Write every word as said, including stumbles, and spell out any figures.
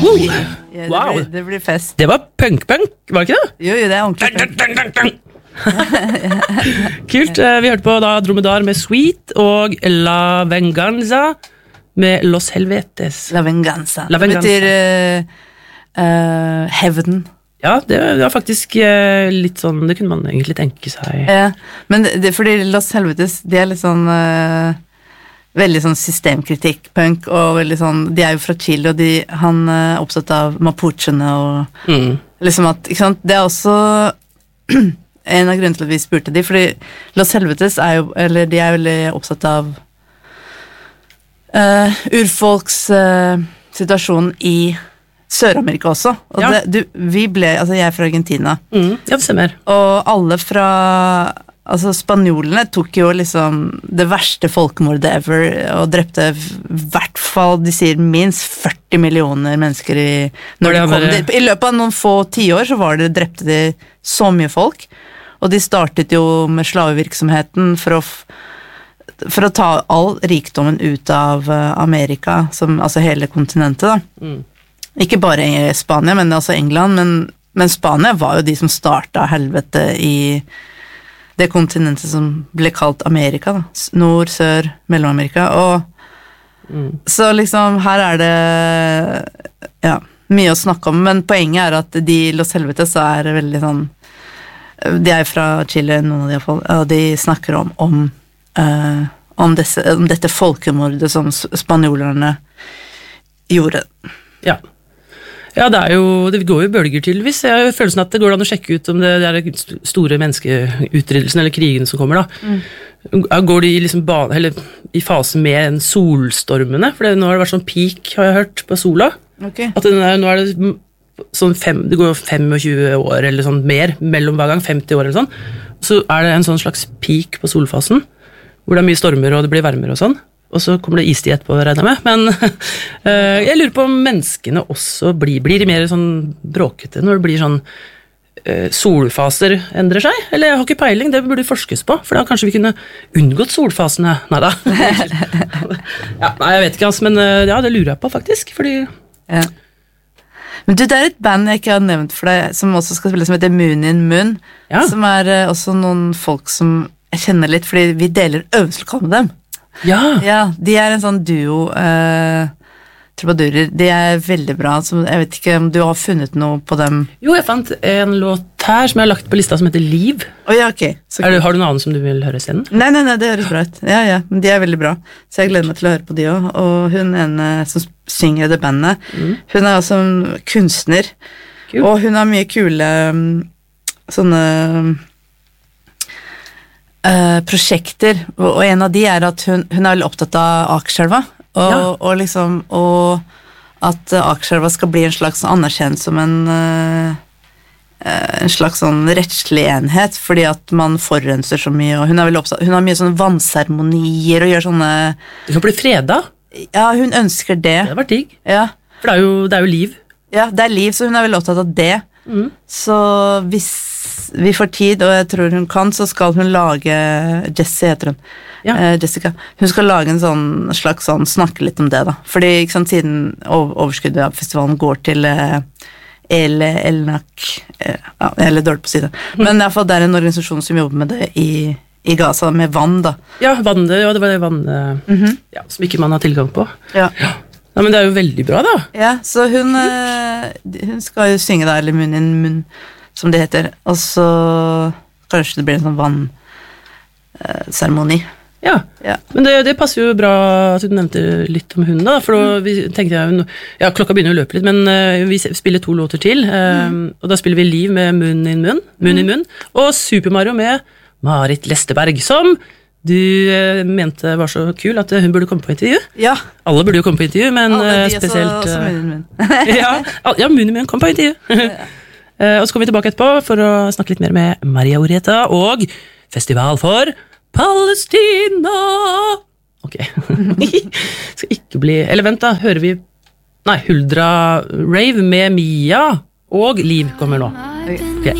Wow. Ja, det, Wow. blir, det blir fest. Det var punk-punk, var det ikke det? Jo, jo, det er ordentlig Dun, punk. dun, dun, dun. Kult. Eh, Vi hørte på da Dromedar med Sweet og La Venganza med Los Helvetes. La Venganza. La Venganza. Det betyr uh, uh, hevden. Ja, det var faktisk eh, litt sånn, det kunne man egentlig tenke seg. Ja, men det, det, fordi Los Helvetes, de er litt sånn uh, veldig sånn systemkritikk, punk, og veldig sånn, de er jo fra Chile, og de, han er oppsatt av mapuchene, og Mm. liksom at, ikke sant, det er også en av grunnene til at vi spurte de, fordi Los Helvetes er jo, eller de er veldig oppsatt av uh, urfolks uh, situasjon i Sør-Amerika også, og Ja. det, du, vi ble, altså jeg er fra Argentina, Mm. Ja, det stemmer. og alle fra, altså spanjolene tok jo liksom det verste folkemordet ever, og drepte i hvert fall, de sier minst førti millioner mennesker i, når Var de det kom bare- dit. I løpet av noen få tiår så var det, drepte de så mye folk, og de startet jo med slavevirksomheten for å f- for å ta all rikdommen ut av eh, Amerika, som, altså hele kontinentet da. Mm. Ikke bare i Spania, men også England, men, men Spania var jo de som startet helvete i det kontinentet som ble kalt Amerika, da. S- Nord, Sør, Mellom-Amerika, og Mm. så liksom her er det ja, mye å snakke om, men poenget er at de Los Helvetes er veldig sånn, de er fra Chile, noen av de i hvert fall, og de snakker om om, eh, om, disse, om dette folkemordet som s- spanjolerne gjorde. Ja. Ja, det er jo, det går jo i bølger tydeligvis. Jeg har følelsen at det går an å sjekke ut om det, det er st- store menneskeutryddelsen eller krigen som kommer da. Går de i liksom bane, eller i fase med en solstormene? For det, nå har det vært sånn peak, har jeg hørt, på sola. Ok. At den er, nå er det m- sånn fem, det går jo tjuefem år eller sånn mer, mellom hver gang, femti år eller sånn. Så er det en sånn slags peak på solfasen, hvor det er mye stormer og det blir varmere og sånn. Og så kommer det istid etterpå, regner jeg med. Men eh, jeg lurer på om menneskene også blir, blir de mer sånn bråkete når det blir sånn eh, solfaser endrer seg? Eller jeg har ikke peiling, det burde forskes på, for da kanskje vi kunne unngått solfasene. Neida. Ja, nei, jeg vet ikke, altså, men eh, ja, det lurer jeg på faktisk, fordi Ja. Men du, det er et band jeg ikke har nevnt for deg, som også skal spille, som heter Moon in Moon, Ja. som er eh, også noen folk som jeg kjenner litt, fordi vi deler øvelseslokale med dem. ja, Ja, de er en sånn duo eh, trubadurer. De er veldig bra, så jeg vet ikke om du har funnet noe på dem. jo, jeg fant en låt her som jeg har lagt på lista som heter Liv. Å ja, ok. Så Er det, har du noe annet som du vil høre scenen? Nei, nei, nei, det høres bra ut. Ja, ja, men de er veldig bra. Så jeg gleder meg til å høre på de også. Og hun ene som synger i det bandet, hun er også en kunstner. Kult. Og hun har mye kule um, sånne uh, prosjekter. Og, og en av de er at hun, hun er veldig opptatt av Akerselva. Og, Ja. og liksom, og at uh, Akerselva skal bli en slags anerkjent som en uh, en slags sånn rettslig enhet, fordi at man forurenser så mye, og hun er veldig oppsatt, hun har mye sånne vannseremonier og gjør sånne, Det kan bli freda. ja, hun ønsker det, Det har vært digg. ja, For det er jo, det er jo liv. ja, det er liv, så hun er veldig opptatt av det, Mm. så hvis vi får tid, og jeg tror hun kan, så skal hun lage, Jessie heter hun, Ja. eh, Jessica, hun skal lage en sånn slags sånn, snakke litt om det da, fordi ikke sant, siden over- overskuddet av festivalen går til eh, eller Elnak, eh, ja, jeg er litt dårlig på å si det, men i hvert fall det er en organisasjon som jobber med det i, i Gaza, med vann da. Ja, vann, ja, det var det vann eh, ja, som ikke man har tilgang på. Ja, Ja, men det er jo velveldig bra da. ja så hun, eh, hun skal jo synge da, eller munn in munn, som det heter, og så kanskje det blir en sånn vannseremoni. Ja, Ja. men det, det passer jo bra at du nevnte litt om hunden da, for da vi, tenkte jeg, jo- ja, klokka begynner å løpe litt, men eh, vi spiller to låter til, eh, og da spiller vi Liv med Munn in Munn, Munn in Munn, og Super Mario med Marit Lesteberg, som du eh, mente var så kul at eh, hun burde komme på intervju. Ja, Alle burde jo komme på intervju, men alle eh, de er så, spesielt... så eh, munn in munn. ja, al- ja, Munn in Munn kom på intervju. Eh, og så kommer vi tilbake etterpå for å snakke litt mer med Maria Orieta og Festival for Palestina. Ok. Skal ikke bli... Eller vent da, hører vi... Nei, Huldra Rave med Mia og Liv kommer nå. Ok.